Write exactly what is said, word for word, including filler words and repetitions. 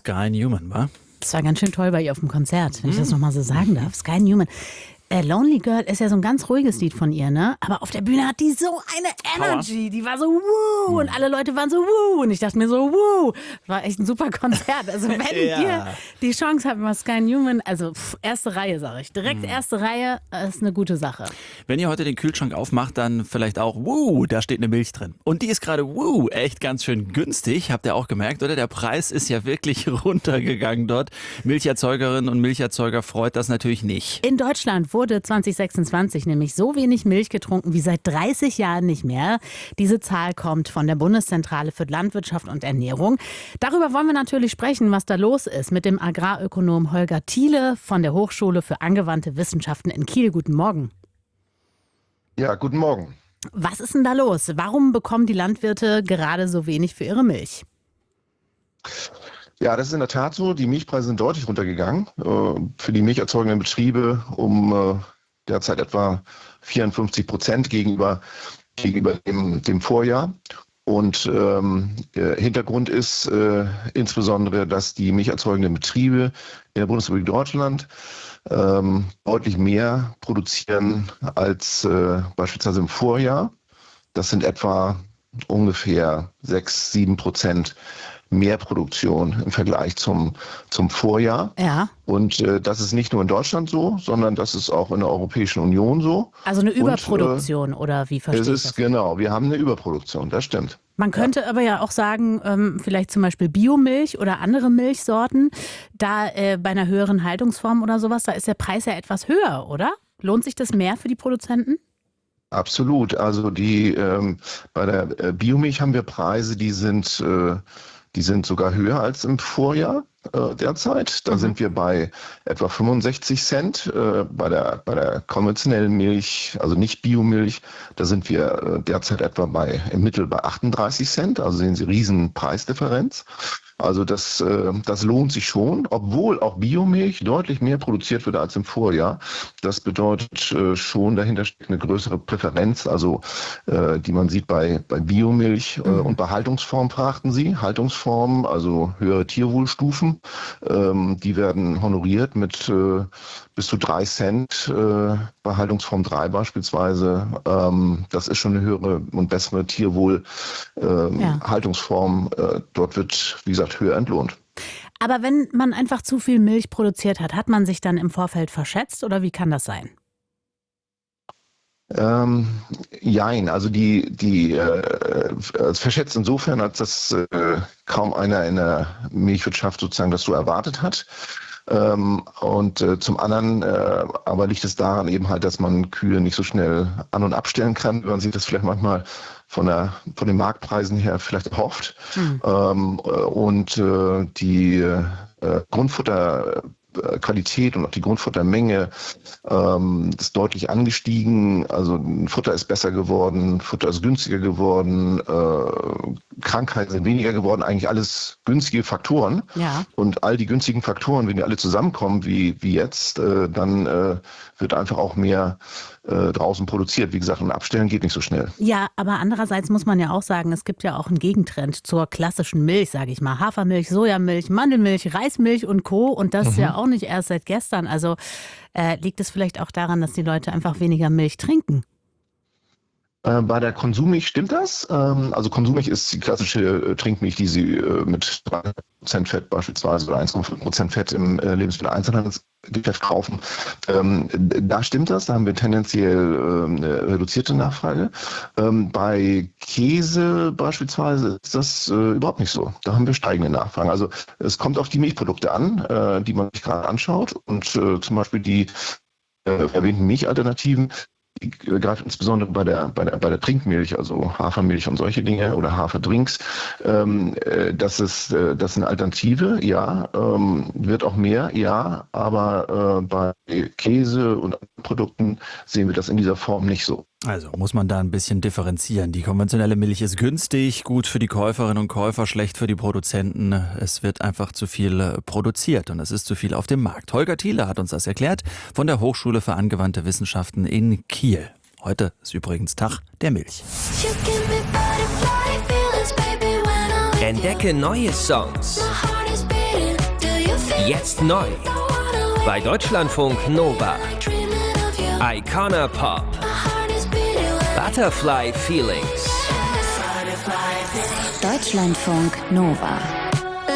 Sky Newman, wa? Das war ganz schön toll bei ihr auf dem Konzert, wenn ich das nochmal so sagen darf. Sky Newman. Äh, Lonely Girl ist ja so ein ganz ruhiges Lied von ihr, ne? Aber auf der Bühne hat die so eine Energy. Die war so wuh und alle Leute waren so wuh und ich dachte mir so wuh. War echt ein super Konzert. Also wenn Ja. ihr die Chance habt, mal Sky Newman, also pff, erste Reihe, sage ich. Direkt erste Reihe ist eine gute Sache. Wenn ihr heute den Kühlschrank aufmacht, dann vielleicht auch, wuh, da steht eine Milch drin. Und die ist gerade, wuh, echt ganz schön günstig. Habt ihr auch gemerkt, oder? Der Preis ist ja wirklich runtergegangen dort. Milcherzeugerinnen und Milcherzeuger freut das natürlich nicht. In Deutschland wurde zwanzig sechsundzwanzig nämlich so wenig Milch getrunken wie seit dreißig Jahren nicht mehr. Diese Zahl kommt von der Bundeszentrale für Landwirtschaft und Ernährung. Darüber wollen wir natürlich sprechen, was da los ist, mit dem Agrarökonom Holger Thiele von der Hochschule für angewandte Wissenschaften in Kiel. Guten Morgen. Ja, guten Morgen. Was ist denn da los? Warum bekommen die Landwirte gerade so wenig für ihre Milch? Ja, das ist in der Tat so. Die Milchpreise sind deutlich runtergegangen. Äh, Für die milcherzeugenden Betriebe um äh, derzeit etwa vierundfünfzig Prozent gegenüber, gegenüber dem, dem Vorjahr. Und ähm, der Hintergrund ist äh, insbesondere, dass die milcherzeugenden Betriebe in der Bundesrepublik Deutschland ähm, deutlich mehr produzieren als äh, beispielsweise im Vorjahr. Das sind etwa ungefähr sechs, sieben Prozent mehr Produktion im Vergleich zum, zum Vorjahr. Ja. Und äh, das ist nicht nur in Deutschland so, sondern das ist auch in der Europäischen Union so. Also eine Und, Überproduktion oder wie verstehe es ich ist das? genau, wir haben eine Überproduktion, das stimmt. Man könnte aber ja auch sagen, ähm, vielleicht zum Beispiel Biomilch oder andere Milchsorten, da äh, bei einer höheren Haltungsform oder sowas, da ist der Preis ja etwas höher, oder? Lohnt sich das mehr für die Produzenten? Absolut. Also die ähm, bei der äh, Biomilch haben wir Preise, die sind äh, die sind sogar höher als im Vorjahr äh, derzeit. Da Mhm. sind wir bei etwa fünfundsechzig Cent. Äh, bei der bei der konventionellen Milch, also nicht Biomilch, da sind wir äh, derzeit etwa bei im Mittel bei achtunddreißig Cent. Also sehen Sie riesen Preisdifferenz. Also das, äh, das lohnt sich schon, obwohl auch Biomilch deutlich mehr produziert wird als im Vorjahr. Das bedeutet äh, schon, dahinter steckt eine größere Präferenz, also äh, die man sieht bei, bei Biomilch äh, Mhm. und bei Haltungsform, fragten Sie. Haltungsform, also höhere Tierwohlstufen, ähm, die werden honoriert mit äh, bis zu drei Cent äh, bei Haltungsform drei beispielsweise. Ähm, das ist schon eine höhere und bessere Tierwohl ähm, Ja. Haltungsform. Äh, dort wird, wie gesagt, höher entlohnt. Aber wenn man einfach zu viel Milch produziert hat, hat man sich dann im Vorfeld verschätzt oder wie kann das sein? Ähm, jein, also die, die äh, es verschätzt insofern, als dass äh, kaum einer in der Milchwirtschaft sozusagen das so erwartet hat. Ähm, und äh, zum anderen äh, aber liegt es daran eben halt, dass man Kühe nicht so schnell an- und abstellen kann, wie man sich das vielleicht manchmal von der von den Marktpreisen her vielleicht erhofft. Hm. Ähm, äh, und äh, die äh, Grundfutterqualität und auch die Grundfuttermenge ähm, ist deutlich angestiegen. Also Futter ist besser geworden, Futter ist günstiger geworden, äh, Krankheiten sind weniger geworden, eigentlich alles günstige Faktoren. Ja. Und all die günstigen Faktoren, wenn die alle zusammenkommen, wie, wie jetzt, äh, dann äh, wird einfach auch mehr äh, draußen produziert. Wie gesagt, und abstellen geht nicht so schnell. Ja, aber andererseits muss man ja auch sagen, es gibt ja auch einen Gegentrend zur klassischen Milch, sage ich mal. Hafermilch, Sojamilch, Mandelmilch, Reismilch und Co. Und das ja auch nicht erst seit gestern. Also äh, liegt es vielleicht auch daran, dass die Leute einfach weniger Milch trinken? Äh, Bei der Konsummilch stimmt das. Ähm, Also Konsummilch ist die klassische äh, Trinkmilch, die Sie äh, mit drei Prozent Fett beispielsweise oder eins Komma fünf Prozent Fett im äh, Lebensmitteleinzelhandelsgeschäft kaufen. Ähm, Da stimmt das, da haben wir tendenziell ähm, eine reduzierte Nachfrage. Ähm, Bei Käse beispielsweise ist das äh, überhaupt nicht so. Da haben wir steigende Nachfragen. Also es kommt auf die Milchprodukte an, äh, die man sich gerade anschaut. Und äh, zum Beispiel die äh, erwähnten Milchalternativen, die greift insbesondere bei der, bei der, bei der Trinkmilch, also Hafermilch und solche Dinge oder Haferdrinks. Ähm, äh, das ist, äh, das ist eine Alternative, ja, ähm, wird auch mehr, ja, aber äh, bei Käse und anderen Produkten sehen wir das in dieser Form nicht so. Also muss man da ein bisschen differenzieren. Die konventionelle Milch ist günstig, gut für die Käuferinnen und Käufer, schlecht für die Produzenten. Es wird einfach zu viel produziert und es ist zu viel auf dem Markt. Holger Thiele hat uns das erklärt von der Hochschule für angewandte Wissenschaften in Kiel. Heute ist übrigens Tag der Milch. Entdecke neue Songs. Jetzt neu. Bei Deutschlandfunk Nova. Icona Pop. Butterfly Feelings. Deutschlandfunk Nova.